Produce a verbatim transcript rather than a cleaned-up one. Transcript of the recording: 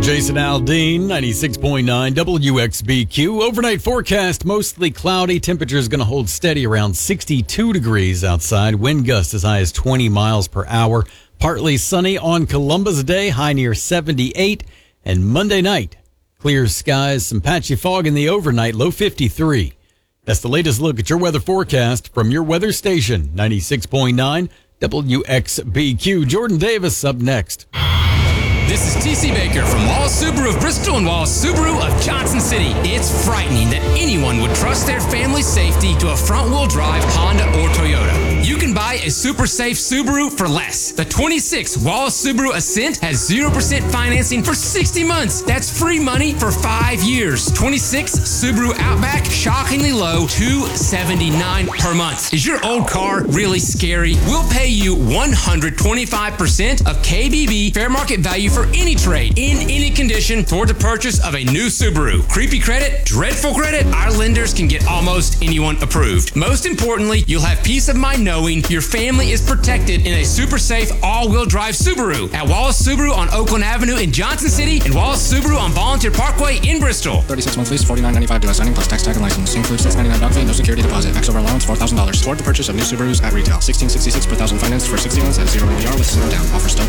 Jason Aldean, ninety-six point nine W X B Q. Overnight forecast, mostly cloudy. Temperature is going to hold steady around sixty-two degrees outside. Wind gusts as high as twenty miles per hour. Partly sunny on Columbus Day, high near seventy-eight. And Monday night, clear skies, some patchy fog in the overnight, low fifty-three. That's the latest look at your weather forecast from your weather station, ninety-six point nine W X B Q. Jordan Davis up next. This is T C Baker from Wallace Subaru of Bristol and Wallace Subaru of Johnson City. It's frightening that anyone would trust their family's safety to a front-wheel drive Honda or Toyota. You can buy a super safe Subaru for less. The twenty-six Wallace Subaru Ascent has zero percent financing for sixty months. That's free money for five years. twenty-six Subaru Outback, shockingly low, two hundred seventy-nine dollars per month. Is your old car really scary? We'll pay you one hundred twenty-five percent of K B B fair market value for any trade, in any condition, toward the purchase of a new Subaru. Creepy credit, dreadful credit, our lenders can get almost anyone approved. Most importantly, you'll have peace of mind knowing your family is protected in a super safe all-wheel drive Subaru. At Wallace Subaru on Oakland Avenue in Johnson City and Wallace Subaru on Volunteer Parkway in Bristol. thirty-six month lease, forty-nine ninety-five due signing plus tax tag and license. Includes six ninety-nine doc fee, no security deposit. Max over allowance four thousand dollars. Toward the purchase of new Subarus at retail. sixteen sixty-six per thousand financed for sixty months at zero A D R with zero down. Offer start